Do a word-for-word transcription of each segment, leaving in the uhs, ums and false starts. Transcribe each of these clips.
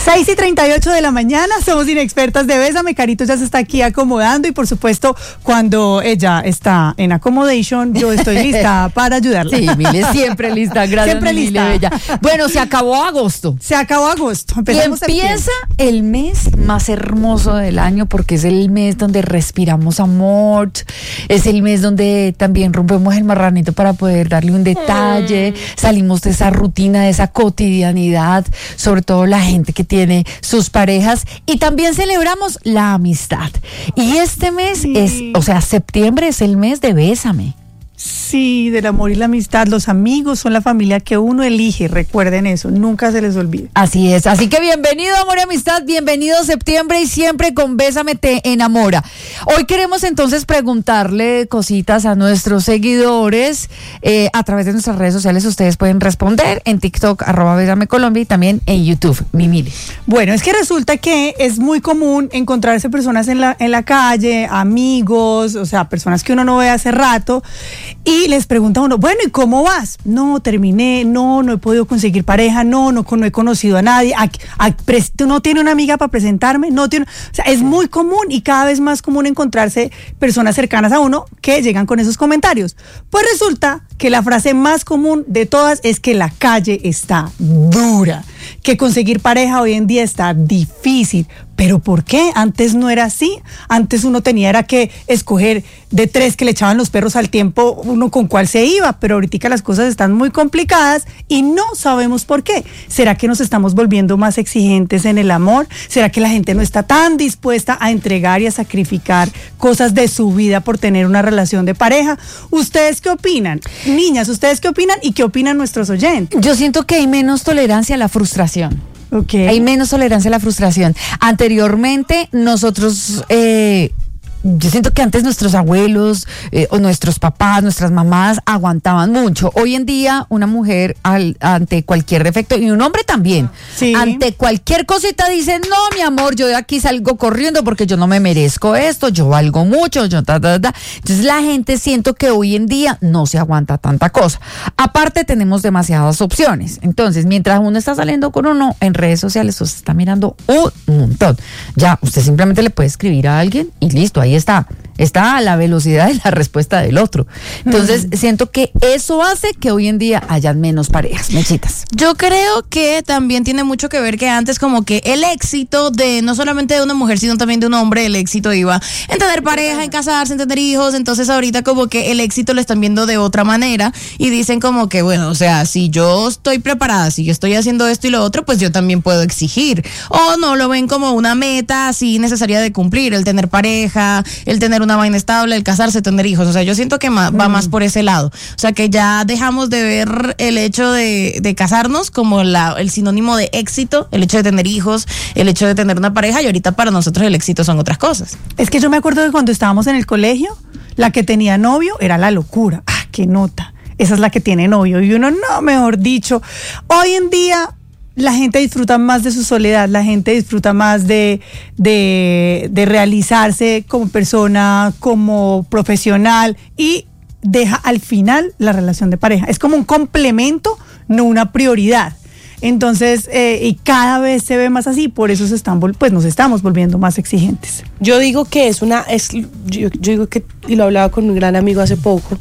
seis y treinta y ocho de la mañana, somos Inexpertas de Bésame. Carito ya se está aquí acomodando y por supuesto cuando ella está en accommodation, yo estoy lista para ayudarla. Sí, Mile, siempre lista, gracias. Siempre Mile, lista. bella. Bueno, se acabó agosto. Se acabó agosto. Y empieza el mes más hermoso del año porque es el mes donde respiramos amor, es el mes donde también rompemos el marranito para poder darle un detalle, mm. salimos de esa rutina, de esa cotidianidad, sobre todo la gente que tiene sus parejas, y también celebramos la amistad. Y este mes sí. es, o sea, septiembre es el mes de Bésame. Sí, del amor y la amistad. Los amigos son la familia que uno elige, recuerden eso, nunca se les olvide. Así es, así que bienvenido amor y amistad, bienvenido septiembre y siempre con Bésame te enamora. Hoy queremos entonces preguntarle cositas a nuestros seguidores eh, a través de nuestras redes sociales. Ustedes pueden responder en TikTok, arroba Bésame Colombia, y también en YouTube. Mimile. Bueno, es que resulta que es muy común encontrarse personas en la, en la calle, amigos, o sea, personas que uno no ve hace rato, y les pregunta a uno, bueno, ¿y cómo vas? No, terminé, no, no he podido conseguir pareja, no, no, no he conocido a nadie, a, a, ¿tú no tienes una amiga para presentarme? No tiene, o sea, es muy común y cada vez más común encontrarse personas cercanas a uno que llegan con esos comentarios. Pues resulta que la frase más común de todas es que la calle está dura, que conseguir pareja hoy en día está difícil. ¿Pero por qué? Antes no era así. Antes uno tenía era que escoger de tres que le echaban los perros al tiempo, uno con cuál se iba, pero ahorita las cosas están muy complicadas y no sabemos por qué. ¿Será que nos estamos volviendo más exigentes en el amor? ¿Será que la gente no está tan dispuesta a entregar y a sacrificar cosas de su vida por tener una relación de pareja? ¿Ustedes qué opinan? Niñas, ¿ustedes qué opinan y qué opinan nuestros oyentes? Yo siento que hay menos tolerancia a la frustración. Okay. Hay menos tolerancia a la frustración. Anteriormente nosotros... Eh, Yo siento que antes nuestros abuelos eh, o nuestros papás, nuestras mamás aguantaban mucho. Hoy en día una mujer al, ante cualquier defecto, y un hombre también, sí. ante cualquier cosita dice, no mi amor, yo de aquí salgo corriendo porque yo no me merezco esto, yo valgo mucho, yo ta, ta, ta. Entonces la gente siento que hoy en día no se aguanta tanta cosa. Aparte tenemos demasiadas opciones. Entonces mientras uno está saliendo con uno en redes sociales, usted está mirando un montón. Ya, usted simplemente le puede escribir a alguien y listo, ahí está, está a la velocidad de la respuesta del otro. Entonces, mm. siento que eso hace que hoy en día hayan menos parejas, mechitas. Yo creo que también tiene mucho que ver que antes como que el éxito de, no solamente de una mujer, sino también de un hombre, el éxito iba en tener pareja, en casarse, en tener hijos. Entonces ahorita como que el éxito lo están viendo de otra manera y dicen como que, bueno, o sea, si yo estoy preparada, si yo estoy haciendo esto y lo otro, pues yo también puedo exigir. O no lo ven como una meta así necesaria de cumplir, el tener pareja, el tener una vaina estable, el casarse, tener hijos. O sea, yo siento que ma- va mm. más por ese lado. O sea, que ya dejamos de ver el hecho de, de casarnos como la, el sinónimo de éxito, el hecho de tener hijos, el hecho de tener una pareja, y ahorita para nosotros el éxito son otras cosas. Es que yo me acuerdo que cuando estábamos en el colegio, la que tenía novio era la locura. ¡Ah, qué nota! Esa es la que tiene novio. Y uno, no, mejor dicho, hoy en día la gente disfruta más de su soledad, la gente disfruta más de, de, de realizarse como persona, como profesional, y deja al final la relación de pareja. Es como un complemento, no una prioridad. Entonces, eh, y cada vez se ve más así, por eso se están, pues nos estamos volviendo más exigentes. Yo digo que es una, es, yo, yo digo que, y lo hablaba con un gran amigo hace poco,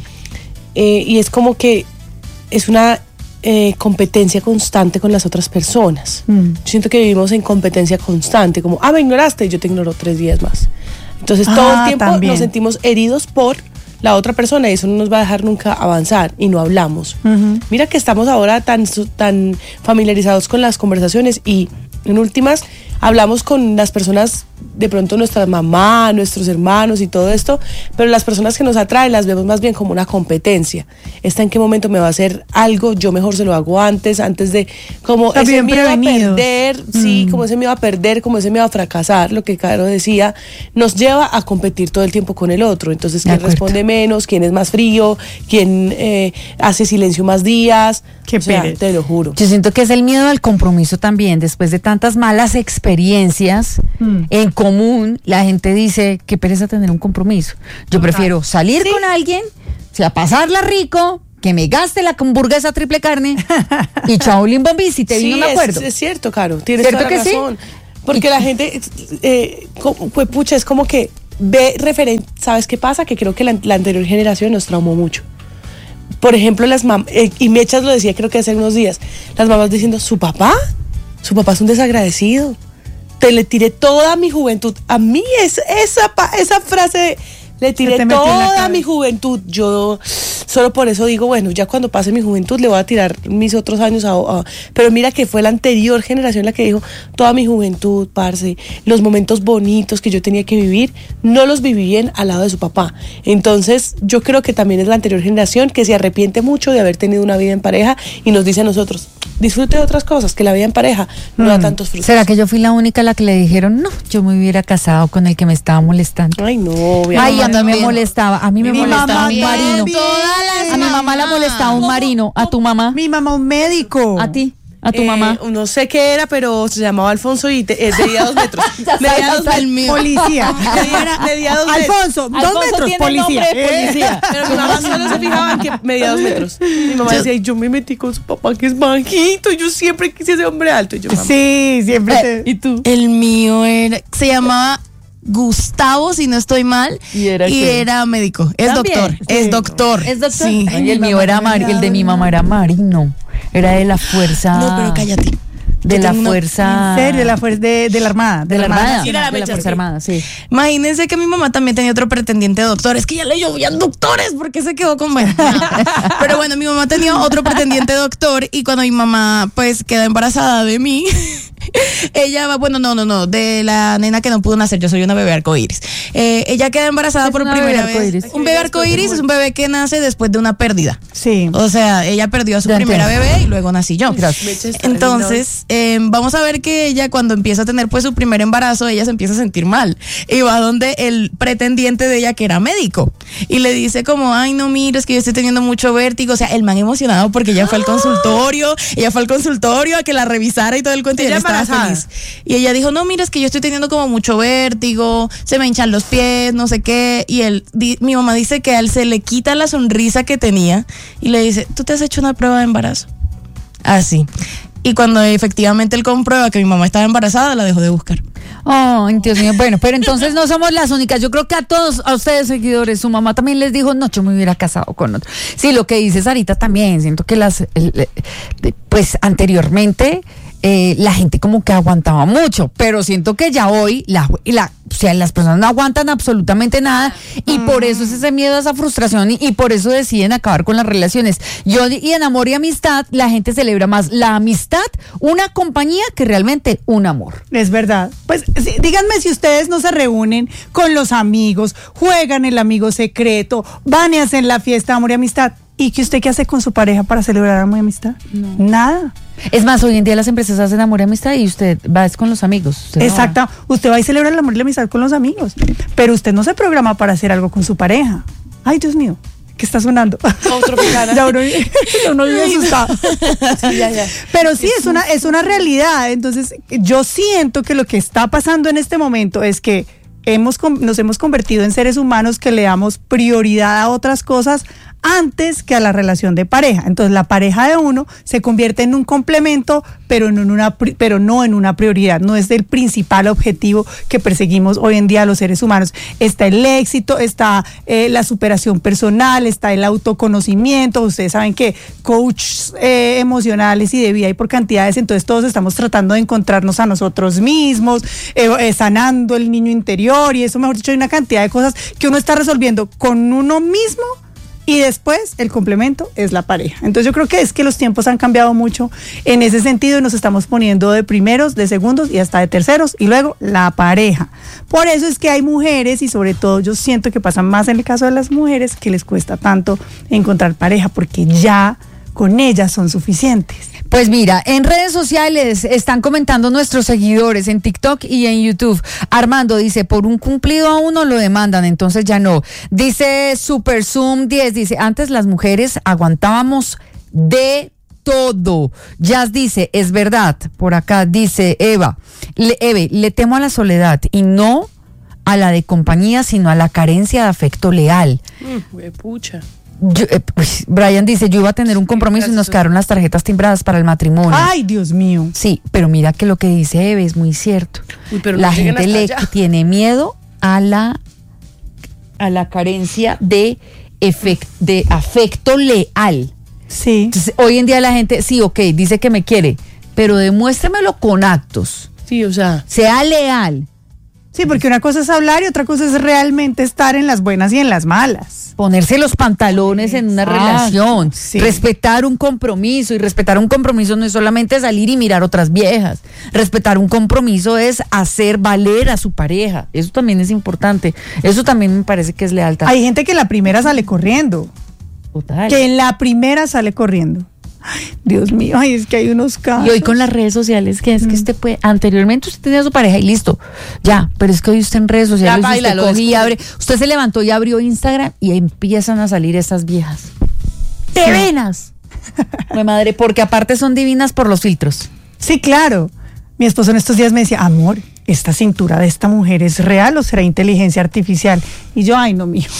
eh, y es como que es una Eh, competencia constante con las otras personas. Mm. Yo siento que vivimos en competencia constante, como, ah, me ignoraste, yo te ignoro tres días más. Entonces ah, todo el tiempo también nos sentimos heridos por la otra persona y eso no nos va a dejar nunca avanzar y no hablamos. Uh-huh. Mira que estamos ahora tan, tan familiarizados con las conversaciones y en últimas hablamos con las personas, de pronto nuestra mamá, nuestros hermanos y todo esto, pero las personas que nos atraen las vemos más bien como una competencia. ¿Esta en qué momento me va a hacer algo? Yo mejor se lo hago antes, antes de, como Está ese miedo prevenido. a perder, mm. sí, como ese miedo a perder, como ese miedo a fracasar, lo que Caro decía, nos lleva a competir todo el tiempo con el otro. Entonces, ¿quién responde menos? ¿Quién es más frío? ¿Quién eh, hace silencio más días? Qué o sea, pereza. te lo juro. Yo siento que es el miedo al compromiso también. Después de tantas malas experiencias mm. en común, la gente dice, qué pereza tener un compromiso. Yo prefiero salir sí. con alguien, o sea, pasarla rico, que me gaste la hamburguesa triple carne y chao Limbombis, si te Sí, vi, no me acuerdo. Es, es cierto, Caro, tienes ¿Cierto toda la que sí? razón. Porque la gente, eh, como- pues pucha, es como que ve referente. ¿Sabes qué pasa? Que creo que la, la anterior generación nos traumó mucho. Por ejemplo, las mamás, eh, y Mechas lo decía creo que hace unos días, las mamás diciendo, ¿su papá? Su papá es un desagradecido. Te le tiré toda mi juventud. A mí es, esa, pa- esa frase de, le tiré te metió en la toda cabeza. mi juventud. Yo solo por eso digo, bueno, ya cuando pase mi juventud le voy a tirar mis otros años a, a- pero mira que fue la anterior generación la que dijo, toda mi juventud, parce, los momentos bonitos que yo tenía que vivir, no los viví bien al lado de su papá. Entonces, yo creo que también es la anterior generación que se arrepiente mucho de haber tenido una vida en pareja y nos dice a nosotros, disfrute de otras cosas, que la vida en pareja no da tantos frutos. ¿Será que yo fui la única a la que le dijeron, no, yo me hubiera casado con el que me estaba molestando? Ay, no, mi Ay, amor. a mí me también. molestaba, a mí me Mi molestaba mamá un marino. también. Todas las A mi mamá la mamás. molestaba un marino, a tu mamá, Mi mamá, un médico. a ti, a tu Eh, mamá. No sé qué era, pero se llamaba Alfonso y te- eh, medía dos metros. medía dos el metros. mío. Policía. Medía, medía dos metros. Alfonso, dos Alfonso metros, tiene policía. nombre de policía. Pero mi mamá solo se fijaba en que medía dos metros. Mi mamá decía, "Ay, yo me metí con su papá que es bajito. Yo siempre quise ser hombre alto. Y yo, mamá, Sí, siempre. Eh, te- ¿Y tú? El mío era, se llamaba Gustavo, si no estoy mal, ¿Y era qué? era médico, es También, doctor, sí. es doctor. ¿Es doctor? Sí. Ay, el mío era mar- el de mi mamá era marino, era de la fuerza. No, pero cállate. De Yo la tengo una- fuerza. En serio, de la, fuerza de, de la Armada. de la armada, Sí, era la de la mecha, fuerza sí. armada, sí. Imagínense que mi mamá también tenía otro pretendiente doctor. Es que ya le llovían doctores porque se quedó con bueno. Pero bueno, mi mamá tenía otro pretendiente doctor y cuando mi mamá pues queda embarazada de mí, ella va, bueno, no, no, no, de la nena que no pudo nacer, yo soy una bebé arcoíris. Eh, ella queda embarazada ¿Qué es por una primera bebé vez. arcoíris? Un bebé arcoíris es un bebé que nace después de una pérdida. Sí. O sea, ella perdió a su Ya primera entiendo. bebé y luego nací yo. Gracias. Mecha está Entonces, eh, vamos a ver que ella cuando empieza a tener pues su primer embarazo, ella se empieza a sentir mal. Y va donde el pretendiente de ella, que era médico, y le dice como, ay, no, mira, es que yo estoy teniendo mucho vértigo. O sea, el man emocionado porque ella fue al consultorio, ella fue al consultorio a que la revisara y todo el cuento y Ella ella estaba embarazada. feliz. Y ella dijo, no, mira, es que yo estoy teniendo como mucho vértigo, se me hinchan los pies, no sé qué. Y él, di- mi mamá dice que a él se le quita la sonrisa que tenía y le dice, ¿tú te has hecho una prueba de embarazo? Así. Y cuando efectivamente él comprueba que mi mamá estaba embarazada, la dejó de buscar. Ay, Dios mío. Bueno, pero entonces no somos las únicas. Yo creo que a todos, a ustedes seguidores, su mamá también les dijo, no, yo me hubiera casado con otro. Sí, lo que dice Sarita también. Siento que las, el- eh, de- pues anteriormente eh, la gente como que aguantaba mucho, pero siento que ya hoy la, la, o sea, las personas no aguantan absolutamente nada y por eso es ese miedo a esa frustración y, y por eso deciden acabar con las relaciones. Yo y en amor y amistad la gente celebra más la amistad, una compañía que realmente un amor. Es verdad. Pues sí, díganme si ustedes no se reúnen con los amigos, juegan el amigo secreto, van y hacen la fiesta de amor y amistad. ¿Y qué usted qué hace con su pareja para celebrar amor y amistad? Nada. Es más, hoy en día las empresas hacen amor y amistad y usted va es con los amigos. Usted no va. Exacto. Usted va y celebra el amor y la amistad con los amigos, pero usted no se programa para hacer algo con su pareja. Ay, Dios mío, ¿qué está sonando? Oh, Tropicana. Ya uno, ya uno vive asustado. Sí, ya, ya. Pero sí, es una, es una realidad. Entonces, yo siento que lo que está pasando en este momento es que hemos, con- nos hemos convertido en seres humanos que le damos prioridad a otras cosas antes que a la relación de pareja. Entonces, la pareja de uno se convierte en un complemento, pero no en una, pri- pero no en una prioridad. No es el principal objetivo que perseguimos hoy en día los seres humanos. Está el éxito, está eh, la superación personal, está el autoconocimiento. Ustedes saben que coaches eh, emocionales y de vida hay por cantidades, entonces todos estamos tratando de encontrarnos a nosotros mismos, eh, eh, sanando el niño interior y eso, mejor dicho, hay una cantidad de cosas que uno está resolviendo con uno mismo. Y después el complemento es la pareja. Entonces yo creo que es que los tiempos han cambiado mucho en ese sentido y nos estamos poniendo de primeros, de segundos y hasta de terceros y luego la pareja. Por eso es que hay mujeres y sobre todo yo siento que pasa más en el caso de las mujeres que les cuesta tanto encontrar pareja porque ya con ellas son suficientes. Pues mira, en redes sociales están comentando nuestros seguidores en TikTok y en YouTube. Armando dice, por un cumplido a uno lo demandan, entonces ya no. Dice Super Zoom diez, dice, antes las mujeres aguantábamos de todo. Jazz dice, es verdad. Por acá dice Eva, le, Eve, le temo a la soledad y no a la de compañía, sino a la carencia de afecto leal. Mm, huepucha. Yo, eh, pues, Brian dice, yo iba a tener un compromiso y nos quedaron las tarjetas timbradas para el matrimonio. Ay, Dios mío. Sí, pero mira que lo que dice Eve es muy cierto. Uy, pero no la lleguen gente hasta le allá. tiene miedo a la a la carencia de efect, de afecto leal. Sí. Entonces, hoy en día la gente, sí, ok, dice que me quiere, pero demuéstremelo con actos. Sí, o sea. Sea leal. Sí, porque una cosa es hablar y otra cosa es realmente estar en las buenas y en las malas. Ponerse los pantalones en una Exacto, relación, sí. respetar un compromiso, y respetar un compromiso no es solamente salir y mirar otras viejas, respetar un compromiso es hacer valer a su pareja, eso también es importante, eso también me parece que es lealtad. Hay gente que en la primera sale corriendo, Total. que en la primera sale corriendo. Ay, Dios mío, ay, es que hay unos casos. Y hoy con las redes sociales, que es que usted puede, anteriormente usted tenía a su pareja y listo, ya, pero es que hoy usted en redes sociales, Ya, baila, usted, lo coge y descubre. abre, usted se levantó y abrió Instagram y empiezan a salir esas viejas. Divinas. Mi madre, porque aparte son divinas por los filtros. Sí, claro. Mi esposo en estos días me decía, amor, ¿esta cintura de esta mujer es real o será inteligencia artificial? Y yo, ay, no, mijo.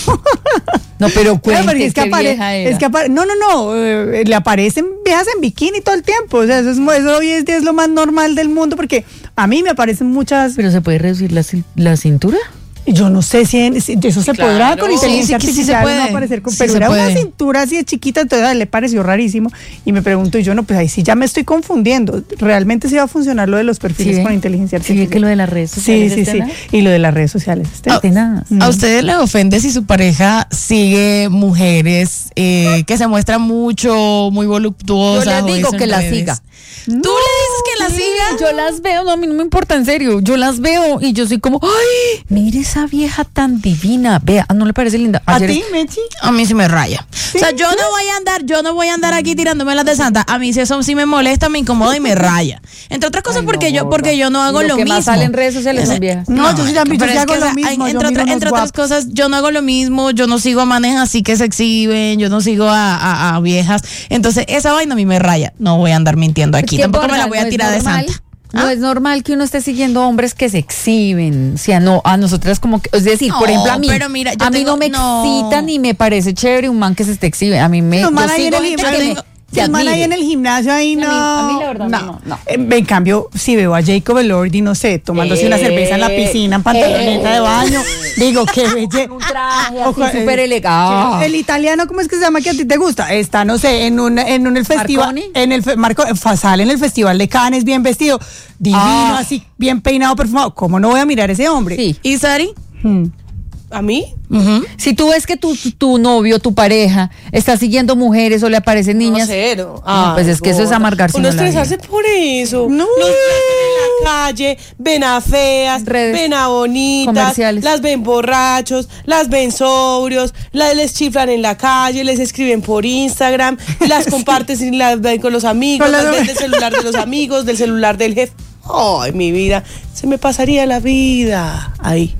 No, pero Claro, cuente porque es que qué apare- vieja era. es que apare- no, no, no, eh, le aparecen viejas en bikini todo el tiempo, o sea, eso, es, mu- eso hoy es, es lo más normal del mundo, porque a mí me aparecen muchas, Pero se puede reducir la, cin- la cintura. yo no sé si, en- si eso se Claro. podrá con inteligencia Sí, sí, sí se artificial, puede. no aparecer con, Sí pero se era una puede. cintura así de chiquita, entonces a él le pareció rarísimo, y me pregunto, y yo no, pues ahí sí ya me estoy confundiendo, ¿realmente sí va a funcionar lo de los perfiles Sí, con ve. inteligencia Sí, artificial? ve que lo de las redes Sí, sociales sí, es sí, tenaz. y lo de las redes sociales, este Ah, Tenaz. ¿A ustedes les ofende si su pareja sigue mujeres eh, que se muestran mucho, muy voluptuosas? Yo les o digo eso en que la redes? siga. ¿Tú le dices que la Sí, siga? yo las veo, no, a mí no me importa, en serio, yo las veo y yo soy como, ay, mire esa vieja tan divina, vea, ¿no le parece linda? ¿A Ayer- ti, Mechi? A mí sí me raya. O sea, yo no voy a andar, yo no voy a andar aquí tirándome las de santa. A mí si eso sí me molesta, me incomoda y me raya. Entre otras cosas Ay, porque no, yo, porque gorda. yo no hago Y lo lo, que mismo. más sale en redes sociales son viejas. No, yo sí también, yo pero sí es hago que, lo o sea, mismo, hay- yo entre miro otra- unos entre otras guapos. cosas, yo no hago lo mismo, yo no sigo a manes así que se exhiben, yo no sigo a, a- a viejas. Entonces, esa vaina a mí me raya. No voy a andar mintiendo Es aquí. que, Tampoco me gorda, la voy a no es tirar de normal. santa. No ¿Ah? es normal que uno esté siguiendo hombres que se exhiben, o sea, no, a nosotras como que, es decir, por No, ejemplo, a mí, pero mira, yo a mí tengo- no me no. excita ni me parece chévere un man que se esté exhibe, a mí me, Los yo man ahí en sigo el gente gimnasio, que me- se los man ahí admire. en el gimnasio ahí A mí- no. a mí la verdad no, no. Eh, En cambio, si veo a Jacob Elordi, no sé, tomándose una Eh, cerveza en la piscina, en pantaloneta eh. de baño, digo, qué belleza. Un traje Ojo, así eh, súper elegante. El italiano, ¿cómo es que se llama que a ti te gusta? Está, no sé, en un, en un el festival, ¿Marconi? en el fe- Marco, sale en el festival de Cannes bien vestido, divino, Ah. así, bien peinado, perfumado. ¿Cómo no voy a mirar a ese hombre? Sí. ¿Y Sari? Hmm. ¿A mí? Ujú. Si tú ves que tu, tu novio, tu pareja, está siguiendo mujeres o le aparecen niñas, No, cero. No, pues es que eso es gorda. amargarse Uno uno la estresarse vida. por eso. No. Los ven en la calle, ven a feas, Redes ven a bonitas, comerciales. las ven borrachos, las ven sobrios, las les chiflan en la calle, les escriben por Instagram, las comparten y las ven con los amigos, Con la- las ven del celular de los amigos, del celular del jefe. Ay, mi vida, se me pasaría la vida ahí.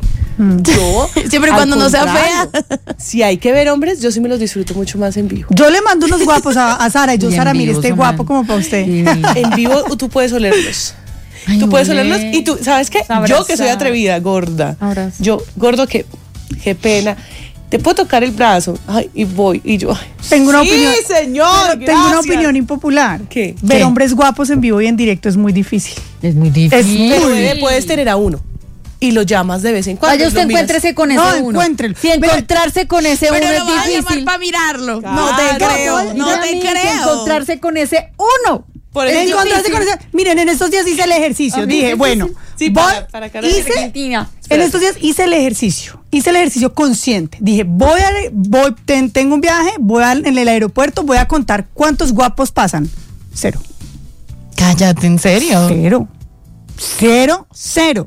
Yo, Siempre y al cuando no sea contrario, fea. si hay que ver hombres, yo sí me los disfruto mucho más en vivo. Yo le mando unos guapos a, a Sara y yo, Y en Sara, mire, vivo, este son guapo man. como para usted. Sí. En vivo tú puedes olerlos. Ay, tú puedes olé. olerlos y tú, ¿sabes qué? Abrazar. Yo que soy atrevida, gorda. Abrazar. Yo, gordo, que qué pena. Te puedo tocar el brazo. Ay, y voy. Y yo, ay, Tengo una sí, opinión. señor. Pero tengo una gracias. opinión impopular. ¿Qué? Ver ¿Qué? hombres guapos en vivo y en directo es muy difícil. es muy difícil. Pero bebé, puedes tener a uno y lo llamas de vez en cuando. Vaya y usted lo miras. encuéntrese con No, ese uno. encuéntrelo. Si Mira, encontrarse con ese Pero uno lo es vas a llamar difícil. para mirarlo. Claro. No te creo, no, no Mira, te mira, creo. encontrarse con ese uno. Por Es eso- Encontrarse con ese- Miren, en estos días hice el ejercicio. A mí Dije, es bueno, Sí, voy, para- para cara de hice, Argentina. en estos días hice el ejercicio. Hice el ejercicio consciente. Dije, voy a, voy, ten- tengo un viaje, voy al- en el aeropuerto, voy a contar cuántos guapos pasan. Cero. Cállate, ¿en serio? Cero. Cero, cero.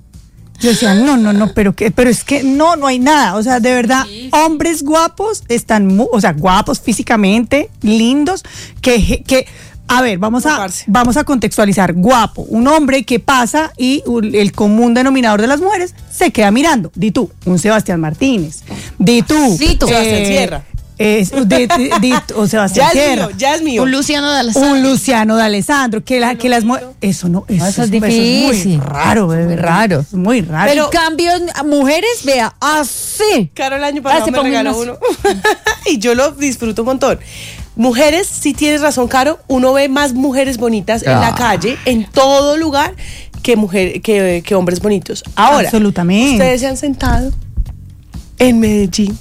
Yo decía, no, no, no, pero que, pero es que no, no hay nada. O sea, de verdad, hombres guapos están, mu- o sea, guapos físicamente, lindos, que, que, a ver, vamos a, Guaparse. vamos a contextualizar. Guapo, un hombre que pasa y un- el común denominador de las mujeres se queda mirando. Di tú, un Sebastián Martínez. Di tú, Di tú. Sebastián Sierra. es de, de, de- o Sebastián Ya es Sierra. mío, ya es mío. Un Luciano de Alessandro. Un Luciano de Alessandro, que, la, que las mu- eso no, eso, No, eso es muy difícil. raro, bebé. Muy raro. Es muy raro. En cambio, mujeres, vea, así. Caro el año pasado Ah, se me pongo regaló unas- uno. Y yo lo disfruto un montón. Mujeres, sí tienes razón, Caro, uno ve más mujeres bonitas en la Ah. calle, en todo lugar, que, mujer, que, que hombres bonitos. Ahora, Absolutamente. ustedes se han sentado en Medellín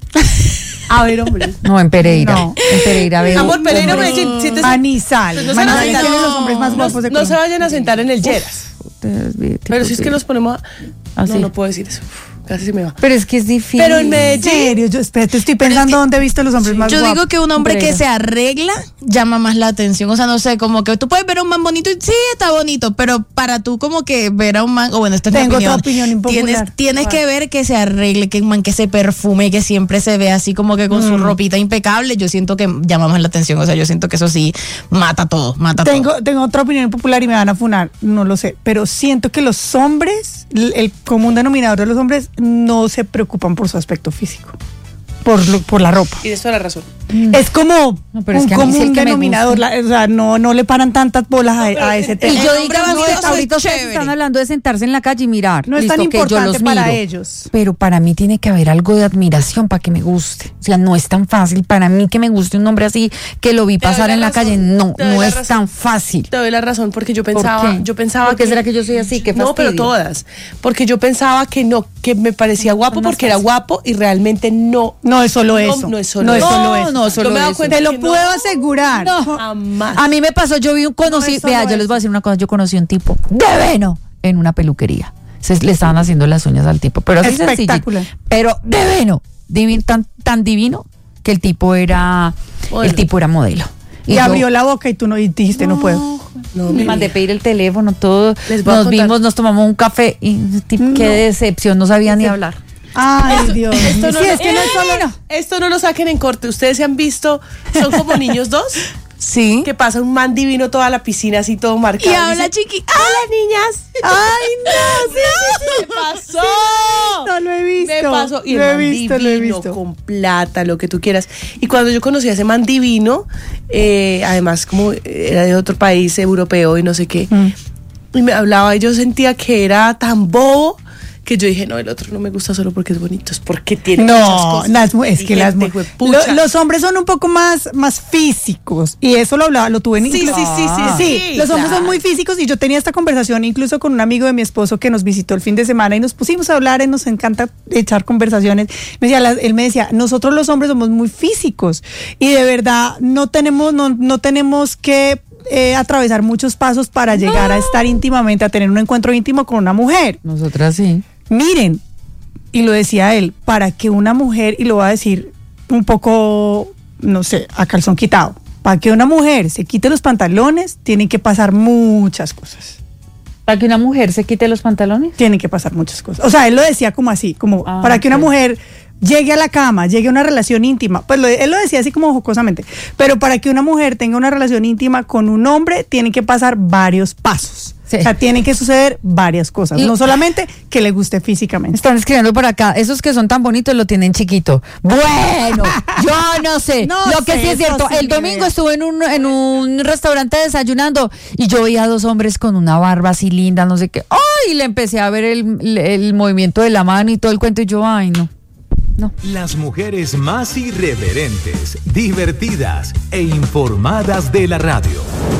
a ver hombres. No, en Pereira. No. En Pereira veo. Amor, Pereira, hombres. Medellín, siéntese. Manizales. Pues no se van a Manizales sentar- tiene los hombres más No, guapos de no se Colombia. vayan a sentar en el Lleras. Pero si es que nos ponemos a... Ah, no, sí. no puedo decir eso. Casi se me va. Pero es que es difícil. Pero en ¿En Medellín... serio? Yo espérate, estoy pensando dónde he visto los hombres más Yo guapos. digo que un hombre que Pereira. se arregla llama más la atención. O sea, no sé, como que tú puedes ver a un man bonito y sí, está bonito, pero para tú como que ver a un man, o bueno, esta es mi Tengo opinión. otra opinión impopular. Tienes, tienes que ver que se arregle, que un man que se perfume, que siempre se ve así como que con Mm. su ropita impecable. Yo siento que llama más la atención. O sea, yo siento que eso sí mata todo, mata todo. Tengo, tengo otra opinión popular y me van a funar, no lo sé, pero siento que los hombres, el el común denominador de los hombres, no se preocupan por su aspecto físico, por, lo- por la ropa. Tienes toda la razón. Es como No, pero es un que a mí sí el común que me denominador, gusta. la- o sea, no, no le paran tantas bolas a, a ese Y tema. El yo hombre digo, no, vanidoso es ahorita ustedes chévere. están hablando de sentarse en la calle y mirar. No es tan Listo, que yo importante los para miro. ellos. Pero para mí tiene que haber algo de admiración para que me guste. O sea, no es tan fácil para mí que me guste un hombre así que lo vi Te doy pasar la en la razón, calle. No, te doy no la es razón. tan fácil. Te doy la razón porque yo ¿Por pensaba, qué? yo pensaba ¿Por qué será que yo soy así? Qué no, pero fastidio. todas, porque yo pensaba que no, que me parecía guapo más porque era fácil. guapo y realmente no. No es solo No, eso. no es solo no es eso. solo No, eso. no, solo Yo me he dado eso. cuenta Te lo que puedo no, asegurar. No. jamás. A mí me pasó, yo vi un conocí, No, eso vea, no yo les es. voy a decir una cosa, yo conocí un tipo de veno en una peluquería. Se le estaban haciendo las uñas al tipo, pero así Espectacular. sencillito. Pero de veno, divin- tan, tan divino que el tipo era, Modelo. el tipo era modelo. Y, yo- abrió la boca y tú no y dijiste no, puedo. No, Me mi mandé vida. pedir el teléfono, todo. Les voy a Nos contar. vimos, nos tomamos un café y tipo, No. qué decepción, no sabía ni hablar. Ay, Dios. Esto no, Sí, es que no es solo. Bueno, esto no lo saquen en corte. Ustedes se han visto, son como niños dos, Sí. que pasa un man divino toda la piscina así todo marcado. Y habla dice, chiqui. Hola, niñas. Ay, no, sí, sí, sí. ¿Qué pasó? No lo he visto. Me pasó. Y el lo he man visto, lo he divino, visto. con plata, lo que tú quieras. Y cuando yo conocí a ese man divino, eh, además como era de otro país europeo y no sé qué, Mm. y me hablaba y yo sentía que era tan bobo que yo dije, no, el otro no me gusta solo porque es bonito, es porque tiene muchas No, cosas. las mu- es que Dije, las mu- "Te juepucha". lo- los hombres son un poco más, más físicos y eso lo hablaba, lo tuve en Sí, incluso- sí, sí, sí, Sí, sí, los hombres claro. son muy físicos y yo tenía esta conversación incluso con un amigo de mi esposo que nos visitó el fin de semana y nos pusimos a hablar y nos encanta echar conversaciones. Me decía, la- él me decía, nosotros los hombres somos muy físicos y de verdad no tenemos, no, no tenemos que eh, atravesar muchos pasos para llegar a estar íntimamente, a tener un encuentro íntimo con una mujer. Nosotras sí. Miren, y lo decía él, para que una mujer, y lo voy a decir un poco, no sé, a calzón quitado, para que una mujer se quite los pantalones, tienen que pasar muchas cosas. ¿Para que una mujer se quite los pantalones? Tienen que pasar muchas cosas. O sea, él lo decía como así, como Ah, para que una ok. mujer llegue a la cama, llegue a una relación íntima, pues lo- él lo decía así como jocosamente, pero para que una mujer tenga una relación íntima con un hombre, tienen que pasar varios pasos. Sí. O sea, tienen que suceder varias cosas, Y- no solamente que le guste físicamente. Están escribiendo por acá, esos que son tan bonitos lo tienen chiquito. Bueno, yo no sé. No lo que sé, sí es eso cierto, sí, el ni domingo idea. estuve en un, en un restaurante desayunando y yo veía a dos hombres con una barba así linda, no sé qué. ¡Ay! Le empecé a ver el, el, el movimiento de la mano y todo el cuento y yo, ay, no. No. Las mujeres más irreverentes, divertidas e informadas de la radio.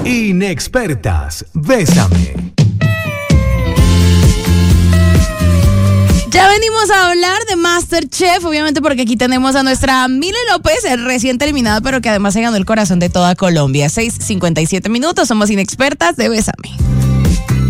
Inexpertas, Bésame. Ya venimos a hablar de MasterChef, obviamente porque aquí tenemos a nuestra Mile López, recién terminada, pero que además se ganó el corazón de toda Colombia. seis cincuenta y siete minutos, somos Inexpertas de Bésame.